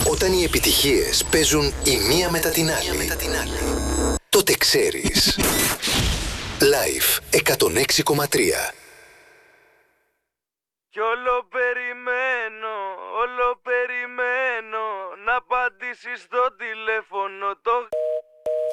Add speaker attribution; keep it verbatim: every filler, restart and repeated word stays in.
Speaker 1: Όταν οι επιτυχίες παίζουν η μία μετά την άλλη, τότε ξέρεις. Live εκατόν έξι κόμμα τρία.
Speaker 2: Κι όλο περιμένω, όλο περιμένω να απαντήσεις στο τηλέφωνο το...